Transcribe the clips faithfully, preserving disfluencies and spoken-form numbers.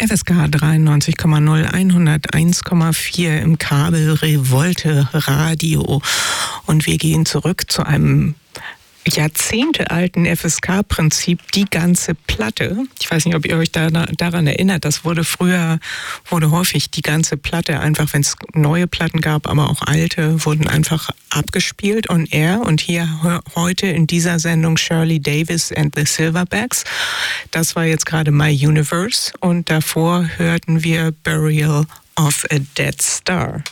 F S K dreiundneunzig Komma null, hunderteins Komma vier im Kabel Revolte Radio. Und wir gehen zurück zu einem jahrzehntealten F S K-Prinzip, die ganze Platte. Ich weiß nicht, ob ihr euch da, daran erinnert, das wurde früher, wurde häufig die ganze Platte, einfach wenn es neue Platten gab, aber auch alte, wurden einfach abgespielt on air. Und hier heute in dieser Sendung Shirley Davis and the Silverbacks. Das war jetzt gerade My Universe und davor hörten wir Burial of a Dead Star.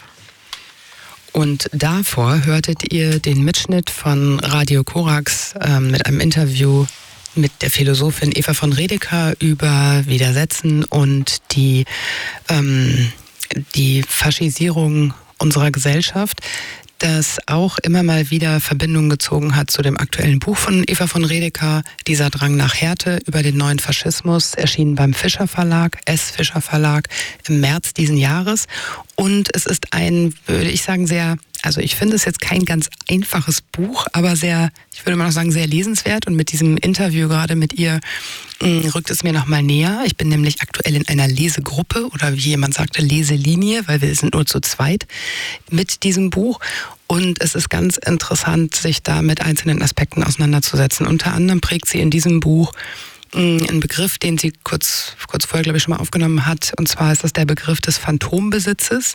Und davor hörtet ihr den Mitschnitt von Radio Korax ähm, mit einem Interview mit der Philosophin Eva von Redeker über Widersetzen und die, ähm, die Faschisierung unserer Gesellschaft, das auch immer mal wieder Verbindung gezogen hat zu dem aktuellen Buch von Eva von Redeker, Dieser Drang nach Härte über den neuen Faschismus, erschienen beim Fischer Verlag, S. Fischer Verlag, im März diesen Jahres. Und es ist ein, würde ich sagen, sehr, also ich finde es jetzt kein ganz einfaches Buch, aber sehr, ich würde mal noch sagen, sehr lesenswert. Und mit diesem Interview gerade mit ihr mh, rückt es mir nochmal näher. Ich bin nämlich aktuell in einer Lesegruppe oder wie jemand sagte, Leselinie, weil wir sind nur zu zweit mit diesem Buch. Und es ist ganz interessant, sich da mit einzelnen Aspekten auseinanderzusetzen. Unter anderem prägt sie in diesem Buch einen Begriff, den sie kurz, kurz vorher, glaube ich, schon mal aufgenommen hat. Und zwar ist das der Begriff des Phantombesitzes.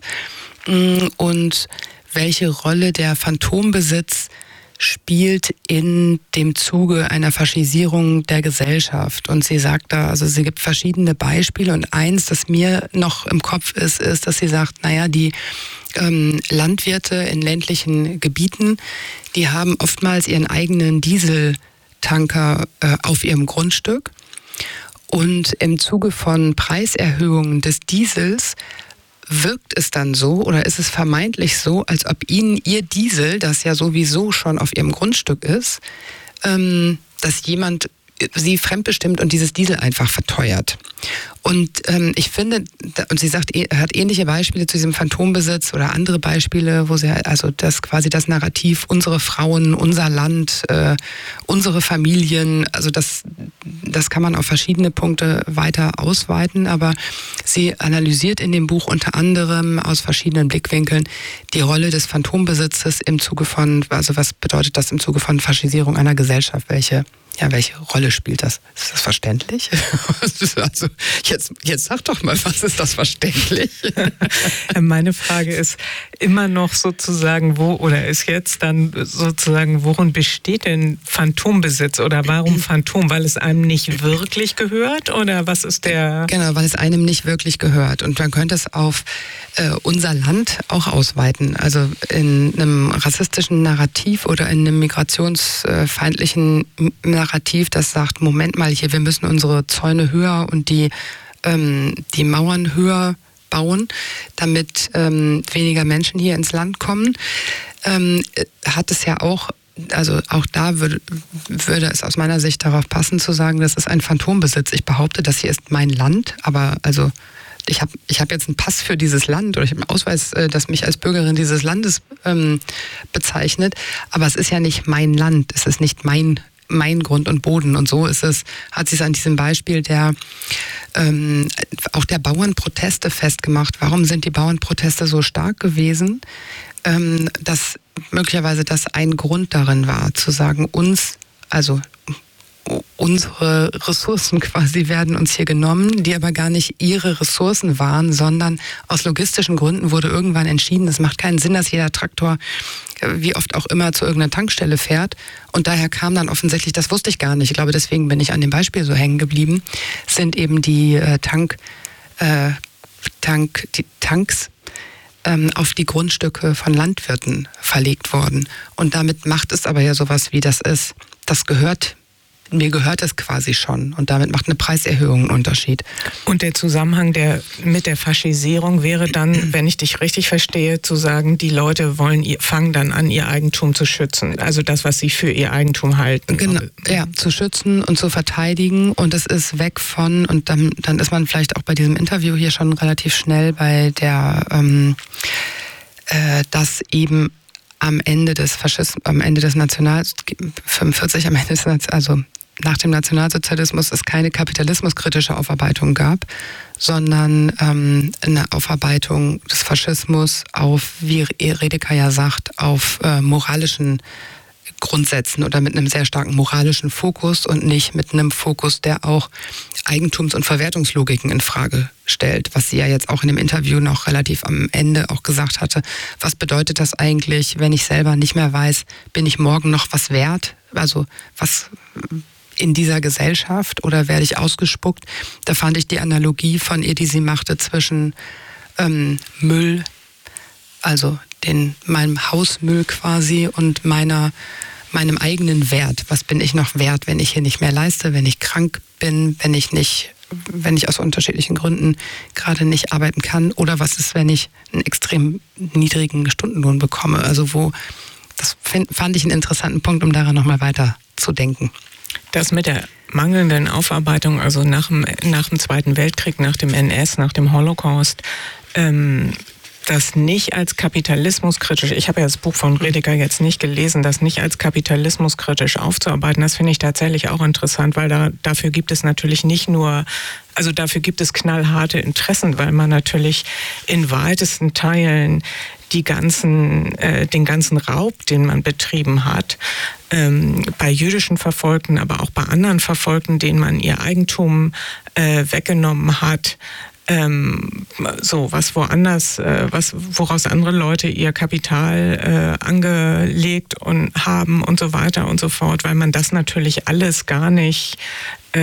Und welche Rolle der Phantombesitz spielt in dem Zuge einer Faschisierung der Gesellschaft. Und sie sagt da, also sie gibt verschiedene Beispiele. Und eins, das mir noch im Kopf ist, ist, dass sie sagt, naja, die ähm, Landwirte in ländlichen Gebieten, die haben oftmals ihren eigenen Dieseltanker äh, auf ihrem Grundstück. Und im Zuge von Preiserhöhungen des Diesels wirkt es dann so oder ist es vermeintlich so, als ob ihnen ihr Diesel, das ja sowieso schon auf ihrem Grundstück ist, ähm, dass jemand sie fremdbestimmt und dieses Diesel einfach verteuert. Und ähm, ich finde, und sie sagt, hat ähnliche Beispiele zu diesem Phantombesitz oder andere Beispiele, wo sie also das quasi das Narrativ, unsere Frauen, unser Land, äh, unsere Familien, also das, das kann man auf verschiedene Punkte weiter ausweiten, aber sie analysiert in dem Buch unter anderem aus verschiedenen Blickwinkeln die Rolle des Phantombesitzes im Zuge von, also was bedeutet das im Zuge von Faschisierung einer Gesellschaft, welche Ja, welche Rolle spielt das? Ist das verständlich? Also jetzt, jetzt sag doch mal, was ist das verständlich? Meine Frage ist immer noch sozusagen, wo oder ist jetzt dann sozusagen, worin besteht denn Phantombesitz oder warum Phantom? Weil es einem nicht wirklich gehört oder was ist der? Genau, weil es einem nicht wirklich gehört. Und man könnte es auf äh, unser Land auch ausweiten. Also in einem rassistischen Narrativ oder in einem migrationsfeindlichen Narrativ, das sagt, Moment mal hier, wir müssen unsere Zäune höher und die, ähm, die Mauern höher bauen, damit ähm, weniger Menschen hier ins Land kommen, ähm, hat es ja auch, also auch da würde, würde es aus meiner Sicht darauf passen zu sagen, das ist ein Phantombesitz. Ich behaupte, das hier ist mein Land, aber also ich habe ich hab jetzt einen Pass für dieses Land oder ich habe einen Ausweis, äh, das mich als Bürgerin dieses Landes ähm, bezeichnet, aber es ist ja nicht mein Land, es ist nicht mein mein Grund und Boden. Und so ist es, hat sie es an diesem Beispiel der ähm, auch der Bauernproteste festgemacht. Warum sind die Bauernproteste so stark gewesen? Ähm, dass möglicherweise das ein Grund darin war, zu sagen, uns, also unsere Ressourcen quasi werden uns hier genommen, die aber gar nicht ihre Ressourcen waren, sondern aus logistischen Gründen wurde irgendwann entschieden, es macht keinen Sinn, dass jeder Traktor wie oft auch immer zu irgendeiner Tankstelle fährt. Und daher kam dann offensichtlich, das wusste ich gar nicht, ich glaube, deswegen bin ich an dem Beispiel so hängen geblieben, sind eben die äh, Tank, äh, Tank, die Tanks ähm, auf die Grundstücke von Landwirten verlegt worden. Und damit macht es aber ja sowas wie, das ist, das gehört mir gehört es quasi schon und damit macht eine Preiserhöhung einen Unterschied. Und der Zusammenhang der, mit der Faschisierung wäre dann, wenn ich dich richtig verstehe, zu sagen, die Leute wollen, fangen dann an, ihr Eigentum zu schützen. Also das, was sie für ihr Eigentum halten. Genau, ja, zu schützen und zu verteidigen und es ist weg von, und dann, dann ist man vielleicht auch bei diesem Interview hier schon relativ schnell bei der, ähm, äh, dass eben am Ende des Faschismus, am Ende des National, fünfundvierzig, am Ende des, also nach dem Nationalsozialismus es keine kapitalismuskritische Aufarbeitung gab, sondern ähm, eine Aufarbeitung des Faschismus auf, wie Redeker ja sagt, auf äh, moralischen Grundsätzen oder mit einem sehr starken moralischen Fokus und nicht mit einem Fokus, der auch Eigentums- und Verwertungslogiken in Frage stellt, was sie ja jetzt auch in dem Interview noch relativ am Ende auch gesagt hatte. Was bedeutet das eigentlich, wenn ich selber nicht mehr weiß, bin ich morgen noch was wert? Also was in dieser Gesellschaft oder werde ich ausgespuckt? Da fand ich die Analogie von ihr, die sie machte zwischen ähm, Müll, also den, meinem Hausmüll quasi und meiner, meinem eigenen Wert. Was bin ich noch wert, wenn ich hier nicht mehr leiste, wenn ich krank bin, wenn ich nicht, wenn ich aus unterschiedlichen Gründen gerade nicht arbeiten kann? Oder was ist, wenn ich einen extrem niedrigen Stundenlohn bekomme? Also wo, das find, fand ich einen interessanten Punkt, um daran nochmal weiter zu denken. Das mit der mangelnden Aufarbeitung, also nach dem, nach dem Zweiten Weltkrieg, nach dem N S, nach dem Holocaust, ähm, das nicht als kapitalismuskritisch, ich habe ja das Buch von Redeker jetzt nicht gelesen, das nicht als kapitalismuskritisch aufzuarbeiten, das finde ich tatsächlich auch interessant, weil da, dafür gibt es natürlich nicht nur, also dafür gibt es knallharte Interessen, weil man natürlich in weitesten Teilen die ganzen, äh, den ganzen Raub, den man betrieben hat, ähm, bei jüdischen Verfolgten, aber auch bei anderen Verfolgten, denen man ihr Eigentum äh, weggenommen hat, Ähm, so was woanders, äh, was woraus andere Leute ihr Kapital äh, angelegt und haben und so weiter und so fort, weil man das natürlich alles gar nicht